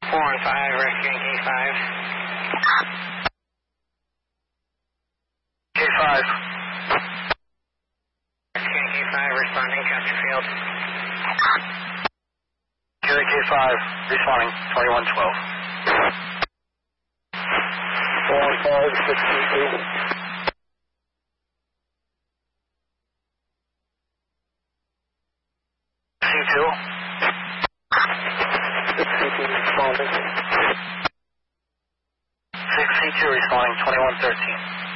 415, rescuing K5. K5. Rescuing K5, responding Chesterfield. Killer K5, responding 2112. 415, 622. C2. 622 responding. 6C2 responding 2113.